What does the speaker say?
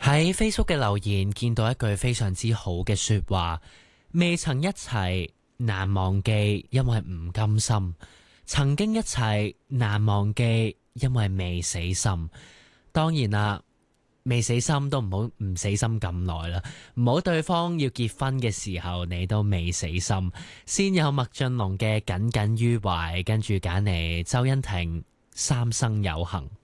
喺 Facebook 嘅留言見到一句非常之好嘅說話：未曾一齊難忘記，因為唔甘心；曾經一齊難忘記，因為未死心。當然啦，未死心都唔死心咁耐啦，唔好對方要結婚嘅時候你都未死心。先有麥浚龍嘅耿耿於懷，跟住揀嚟周欣婷三生有幸。